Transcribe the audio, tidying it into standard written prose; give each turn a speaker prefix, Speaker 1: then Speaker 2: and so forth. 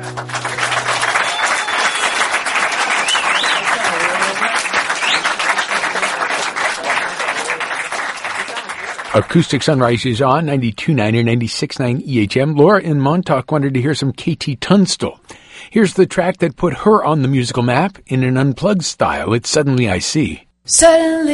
Speaker 1: Acoustic Sunrise is on 92.9 or 96.9 EHM. Laura in Montauk wanted to hear some KT Tunstall. Here's the track that put her on the musical map in an unplugged style. It's Suddenly I See.
Speaker 2: Suddenly